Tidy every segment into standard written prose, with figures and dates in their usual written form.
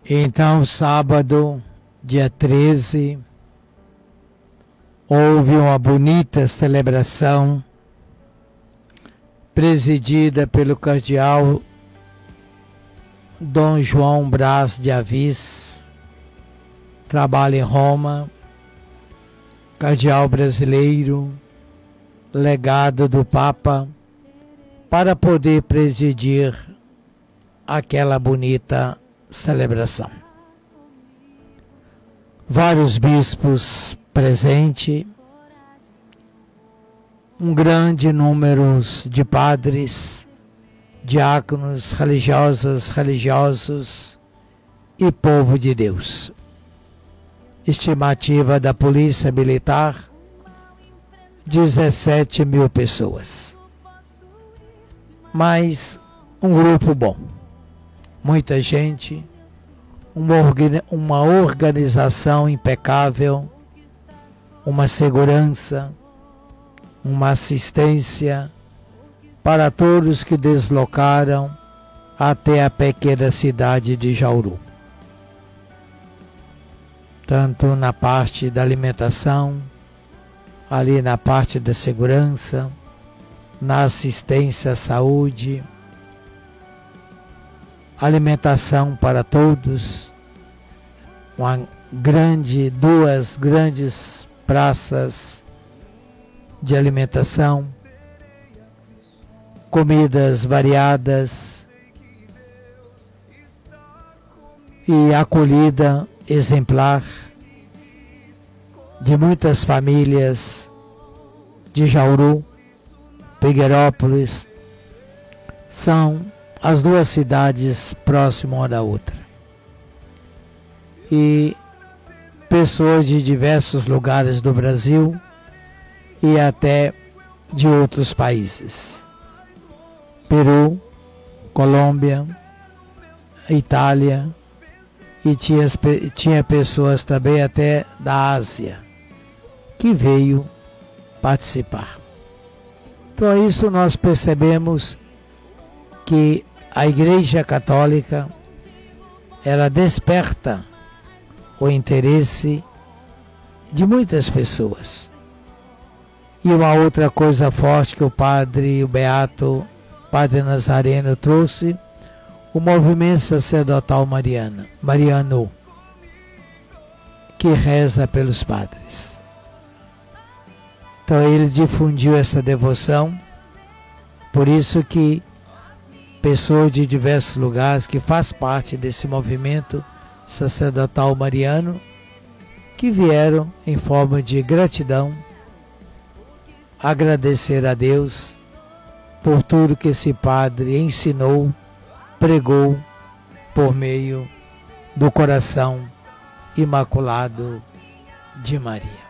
Então, sábado, dia 13, houve uma bonita celebração presidida pelo cardeal Dom João Brás de Assis, trabalha em Roma, cardeal brasileiro, legado do Papa, para poder presidir aquela bonita celebração. Vários bispos presentes, um grande número de padres, diáconos, religiosos e povo de Deus. Estimativa da Polícia Militar, 17 mil pessoas. Mas um grupo bom. Muita gente, uma organização impecável, uma segurança, uma assistência para todos que deslocaram até a pequena cidade de Jauru. Tanto na parte da alimentação, ali na parte da segurança, na assistência à saúde, alimentação para todos, duas grandes praças de alimentação, comidas variadas e acolhida exemplar de muitas famílias de Jauru, Figueirópolis. São as duas cidades próximas uma da outra. E pessoas de diversos lugares do Brasil e até de outros países. Peru, Colômbia, Itália, e tinha pessoas também até da Ásia que veio participar. Então é isso nós percebemos que a Igreja Católica ela desperta o interesse de muitas pessoas. E uma outra coisa forte que o Beato Padre Nazareno trouxe, o movimento sacerdotal mariano, que reza pelos padres. Então ele difundiu essa devoção, por isso que pessoas de diversos lugares que faz parte desse movimento sacerdotal mariano, que vieram em forma de gratidão, agradecer a Deus por tudo que esse padre ensinou, pregou por meio do coração imaculado de Maria.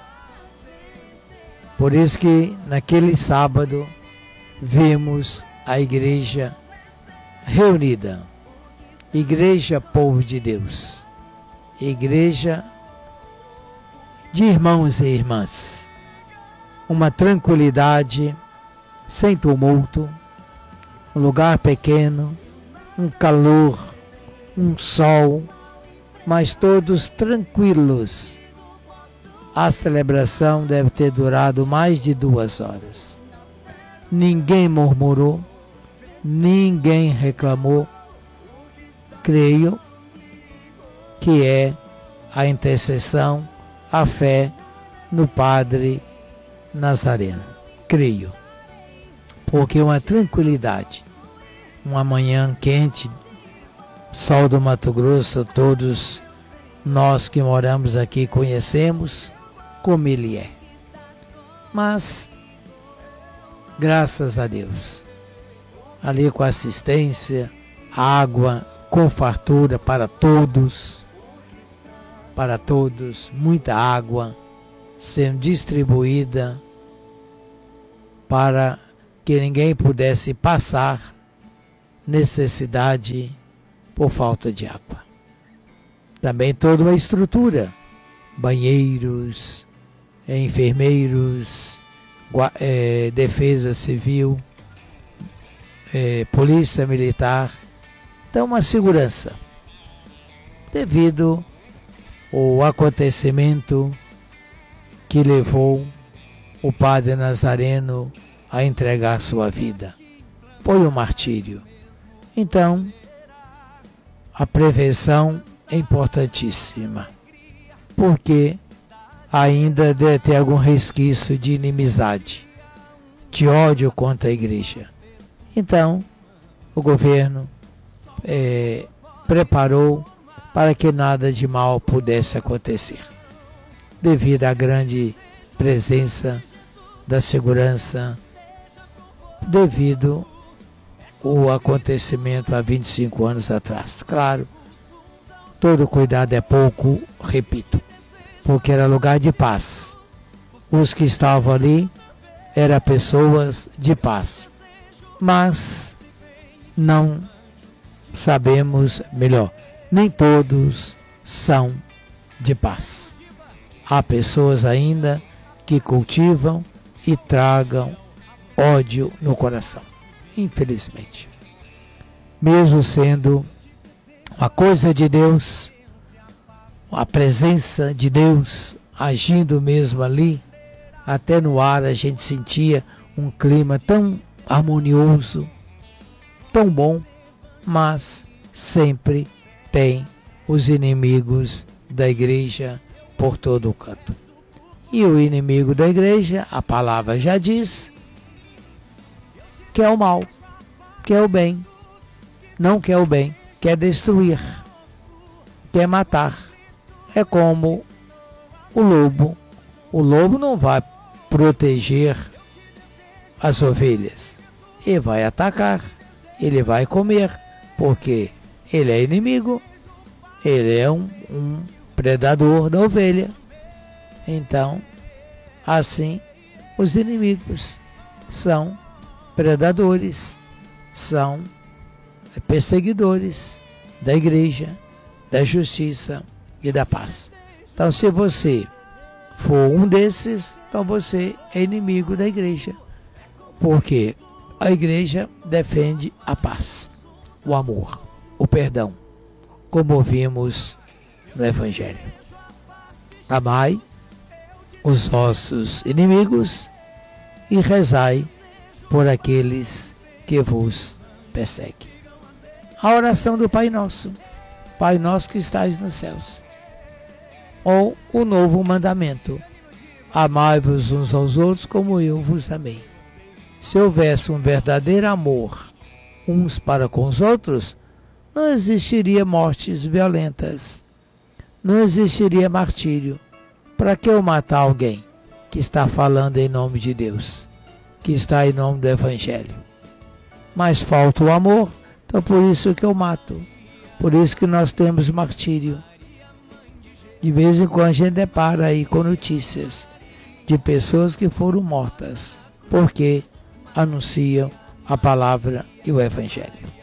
Por isso que naquele sábado vimos a igreja reunida, igreja povo de Deus, igreja de irmãos e irmãs, uma tranquilidade, sem tumulto, um lugar pequeno, um calor, um sol, mas todos tranquilos. A celebração deve ter durado mais de 2 horas. Ninguém murmurou, ninguém reclamou. Creio que é a intercessão, a fé no Padre Nazareno. Creio. Porque uma tranquilidade, uma manhã quente, sol do Mato Grosso, todos nós que moramos aqui conhecemos como ele é. Mas, graças a Deus, ali com assistência, água com fartura para todos, muita água sendo distribuída para que ninguém pudesse passar necessidade por falta de água. Também toda uma estrutura, banheiros, enfermeiros, defesa civil, polícia militar. Então uma segurança. devido ao acontecimento que levou o Padre Nazareno a entregar sua vida. Foi um martírio. Então, a prevenção é importantíssima, porque ainda deve ter algum resquício de inimizade, de ódio contra a igreja. Então, o governo preparou para que nada de mal pudesse acontecer, devido à grande presença da segurança, devido ao acontecimento há 25 anos atrás. Claro, todo cuidado é pouco, repito, porque era lugar de paz. Os que estavam ali eram pessoas de paz, mas não sabemos, melhor, nem todos são de paz. Há pessoas ainda que cultivam e tragam ódio no coração, infelizmente. Mesmo sendo uma coisa de Deus, a presença de Deus agindo mesmo ali, até no ar a gente sentia um clima tão harmonioso, tão bom, mas sempre tem os inimigos da igreja por todo o canto. E o inimigo da igreja, a palavra já diz, quer o mal, quer o bem, não quer o bem, quer destruir, quer matar. É como o lobo. O lobo não vai proteger as ovelhas, ele vai atacar, ele vai comer, porque ele é inimigo, ele é um predador da ovelha. Então, assim, os inimigos são predadores, são perseguidores da igreja, da justiça e da paz. Então, se você for um desses, então você é inimigo da igreja, porque a igreja defende a paz, o amor, o perdão, como vimos no Evangelho. Amai os vossos inimigos e rezai por aqueles que vos perseguem. A oração do Pai Nosso, Pai Nosso que estais nos céus. Ou o novo mandamento, amai-vos uns aos outros como eu vos amei. Se houvesse um verdadeiro amor uns para com os outros, não existiria mortes violentas, não existiria martírio. Para que eu matar alguém que está falando em nome de Deus, que está em nome do Evangelho? Mas falta o amor, então por isso que eu mato. Por isso que nós temos martírio. De vez em quando a gente depara aí com notícias de pessoas que foram mortas porque anunciam a palavra e o Evangelho.